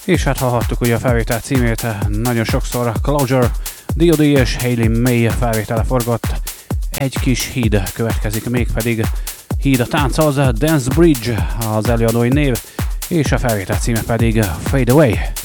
És hát hallhattuk ugye a felvétel címét, nagyon sokszor Closure, D.O.D. és Hayley May felvétele forgott. Egy kis híd következik, mégpedig Híd a tánchoz, Dance Bridge az előadói név, és a felvétel címe pedig Fade Away.